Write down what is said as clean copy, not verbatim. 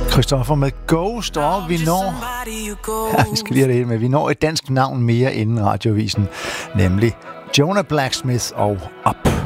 Christoffer med Ghost, og vi når... Ja, vi skal lige have det med. Vi når et dansk navn mere inden radiovisen, nemlig Jonah Blacksmith og Up.